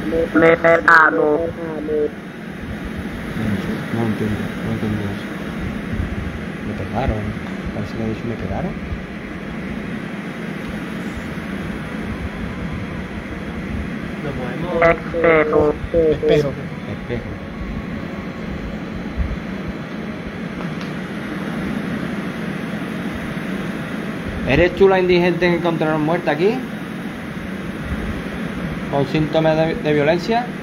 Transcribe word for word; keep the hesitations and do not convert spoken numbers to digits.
Completado. No entiendo, no entiendo eso. Me pegaron. Parece que ha dicho me pegaron. Nos movemos. Espejo. Espejo. Espejo. ¿Eres tú la indigente que encontraron muerta aquí? ¿Con síntomas de, de violencia?